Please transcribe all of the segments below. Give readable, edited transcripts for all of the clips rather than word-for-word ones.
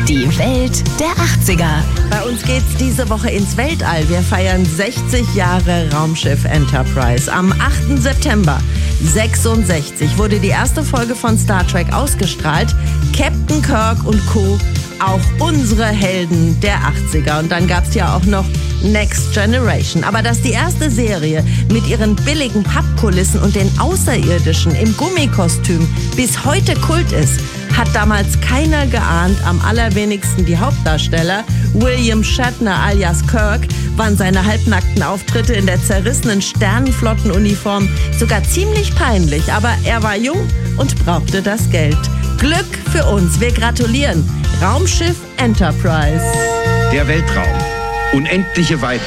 Die Welt der 80er. Bei uns geht's diese Woche ins Weltall. Wir feiern 60 Jahre Raumschiff Enterprise. Am 8. September 66 wurde die erste Folge von Star Trek ausgestrahlt. Captain Kirk und Co., auch unsere Helden der 80er. Und dann gab's ja auch noch Next Generation. Aber dass die erste Serie mit ihren billigen Pappkulissen und den Außerirdischen im Gummikostüm bis heute Kult ist, hat damals keiner geahnt, am allerwenigsten die Hauptdarsteller. William Shatner alias Kirk waren seine halbnackten Auftritte in der zerrissenen Sternenflottenuniform sogar ziemlich peinlich. Aber er war jung und brauchte das Geld. Glück für uns, wir gratulieren. Raumschiff Enterprise. Der Weltraum. Unendliche Weiten.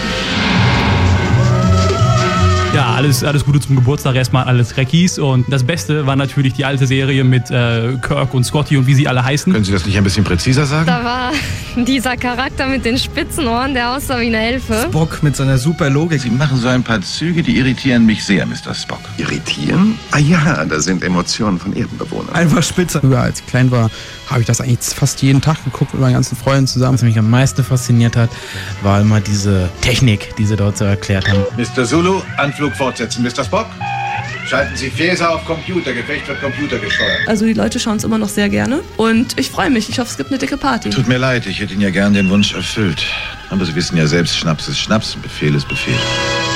Ja, alles Gute zum Geburtstag, erstmal alles Trekkies. Und das Beste war natürlich die alte Serie mit Kirk und Scotty und wie sie alle heißen. Können Sie das nicht ein bisschen präziser sagen? Da war dieser Charakter mit den spitzen Ohren, der aussah wie eine Elfe. Spock mit seiner super Logik. Sie machen so ein paar Züge, die irritieren mich sehr, Mr. Spock. Irritieren? Ah ja, das sind Emotionen von Erdenbewohnern. Einfach spitze. Früher, als ich klein war, habe ich das eigentlich fast jeden Tag geguckt mit meinen ganzen Freunden zusammen. Was mich am meisten fasziniert hat, war immer diese Technik, die sie dort so erklärt haben. Mr. Zulu, Anflug fortsetzen. Mr. Spock, schalten Sie Phaser auf Computer. Gefecht wird Computer gesteuert. Also die Leute schauen es immer noch sehr gerne und ich freue mich. Ich hoffe, es gibt eine dicke Party. Tut mir leid, ich hätte Ihnen ja gern den Wunsch erfüllt. Aber Sie wissen ja selbst, Schnaps ist Schnaps, Befehl ist Befehl.